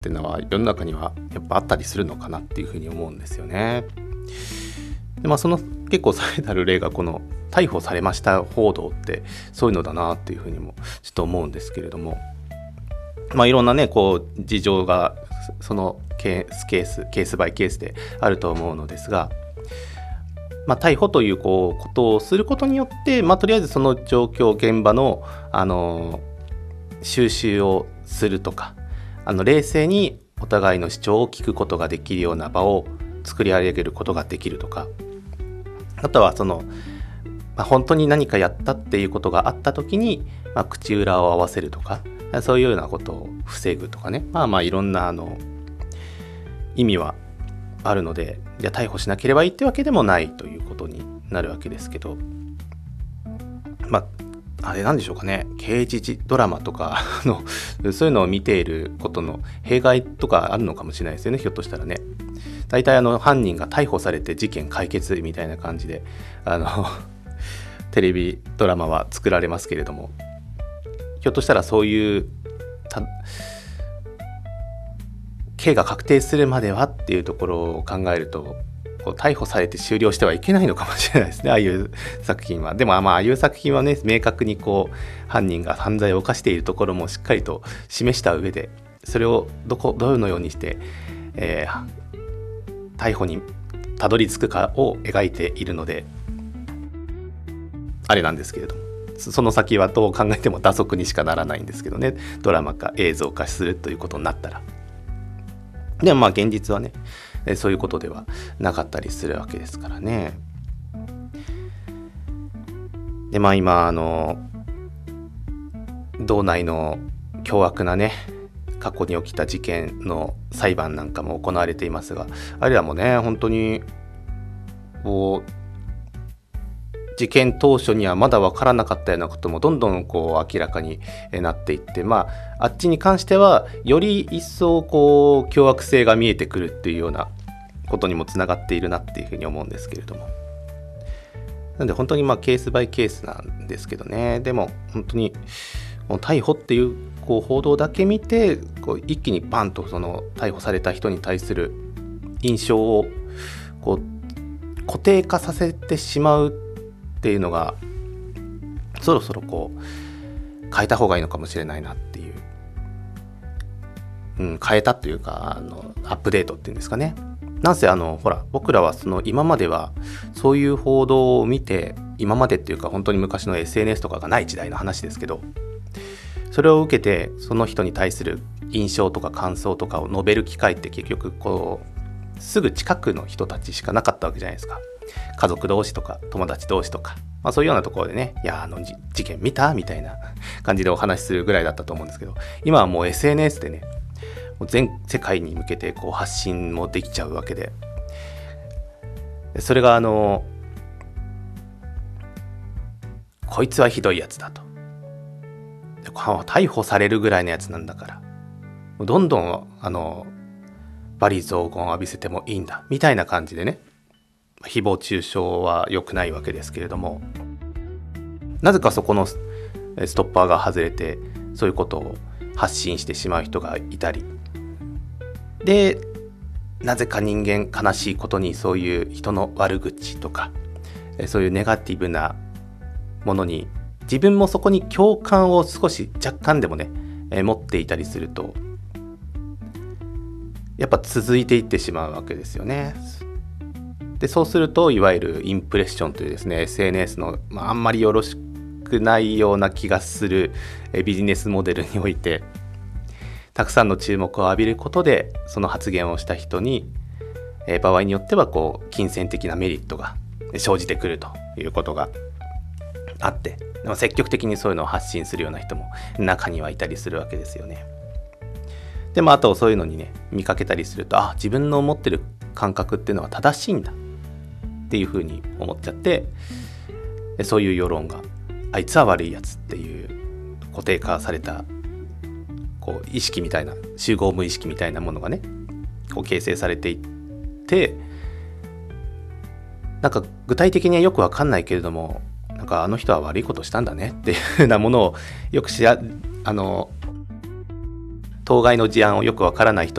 ていうのは世の中にはやっぱあったりするのかなっていうふうに思うんですよね。でその結構最たる例がこの逮捕されました報道ってそういうのだなっていうふうにもちょっと思うんですけれども、いろんなねこう事情がそのケースバイケースであると思うのですが、逮捕ということをすることによって、とりあえずその状況現場の、収集をするとか、冷静にお互いの主張を聞くことができるような場を作り上げることができるとか、あとはその、本当に何かやったっていうことがあった時に、口裏を合わせるとか、そういうようなことを防ぐとかね、いろんな意味はあるので、じゃあ逮捕しなければいいってわけでもないということになるわけですけど、あれなんでしょうかね、刑事ドラマとかそういうのを見ていることの弊害とかあるのかもしれないですよね、ひょっとしたらね。大体犯人が逮捕されて事件解決みたいな感じでテレビドラマは作られますけれども、ひょっとしたらそういう刑が確定するまではっていうところを考えると、逮捕されて終了してはいけないのかもしれないですね、ああいう作品は。でもああいう作品はね、明確に犯人が犯罪を犯しているところもしっかりと示した上で、それをどのようにして、逮捕にたどり着くかを描いているのであれなんですけれども、その先はどう考えても打足にしかならないんですけどね、ドラマ化映像化するということになったら。でも現実はね、そういうことではなかったりするわけですからね。で今道内の凶悪なね過去に起きた事件の裁判なんかも行われていますが、あれらもね本当に事件当初にはまだ分からなかったようなこともどんどん明らかになっていって、あっちに関してはより一層凶悪性が見えてくるっていうようなことにもつながっているなっていうふうに思うんですけれども、なんで本当にケースバイケースなんですけどね。でも本当に逮捕っていう報道だけ見て一気にバンとその逮捕された人に対する印象を固定化させてしまうっていうのがそろそろ変えた方がいいのかもしれないなっていう、変えたというかアップデートっていうんですかね。なんせ僕らは今まではそういう報道を見て、今までっていうか本当に昔の SNS とかがない時代の話ですけど、それを受けてその人に対する印象とか感想とかを述べる機会って結局すぐ近くの人たちしかなかったわけじゃないですか。家族同士とか友達同士とか、そういうようなところでね、いや事件見たみたいな感じでお話しするぐらいだったと思うんですけど、今はもう SNS でね全世界に向けて発信もできちゃうわけで、それがこいつはひどいやつだと、逮捕されるぐらいのやつなんだからどんどん罵詈雑言を浴びせてもいいんだみたいな感じでね、誹謗中傷は良くないわけですけれども、なぜかそこのストッパーが外れてそういうことを発信してしまう人がいたりで、なぜか人間悲しいことにそういう人の悪口とかそういうネガティブなものに自分もそこに共感を少し若干でもね持っていたりすると、やっぱ続いていってしまうわけですよね。でそうするといわゆるインプレッションというですね SNS の、あんまりよろしくないような気がするビジネスモデルにおいて、たくさんの注目を浴びることでその発言をした人に、場合によっては金銭的なメリットが生じてくるということがあって、でも積極的にそういうのを発信するような人も中にはいたりするわけですよね。であとそういうのにね見かけたりすると、自分の思ってる感覚っていうのは正しいんだっていうふうに思っちゃって、そういう世論があいつは悪いやつっていう固定化された意識みたいな、集合無意識みたいなものがね形成されていって、なんか具体的にはよくわかんないけれども、なんかあの人は悪いことしたんだねっていうふうなものをよく当当該の事案をよくわからない人